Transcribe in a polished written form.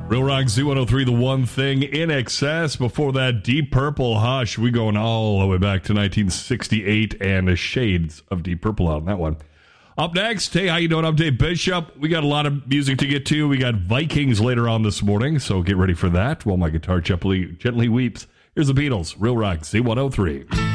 Real Rock Z103, The One Thing in Excess. Before that, Deep Purple, Hush. We going all the way back to 1968 and the shades of Deep Purple on that one. Up next, hey, how you doing? I'm Dave Bishop. We got a lot of music to get to. We got Vikings later on this morning, so get ready for that while my guitar gently weeps. Here's the Beatles, Real Rock Z103.